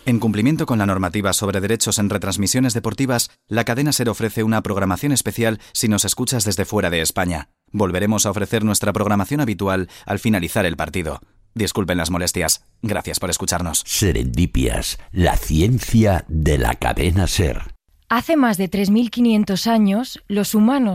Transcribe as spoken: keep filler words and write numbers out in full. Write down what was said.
En cumplimiento con la normativa sobre derechos en retransmisiones deportivas, la cadena SER ofrece una programación especial si nos escuchas desde fuera de España. Volveremos a ofrecer nuestra programación habitual al finalizar el partido. Disculpen las molestias. Gracias por escucharnos. Serendipias, la ciencia de la cadena SER. Hace más de tres mil quinientos años, los humanos